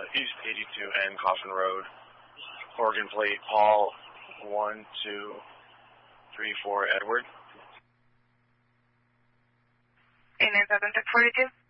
East 82N Coffin Road, Oregon Plate, Paul 1234 Edward. And is that 42?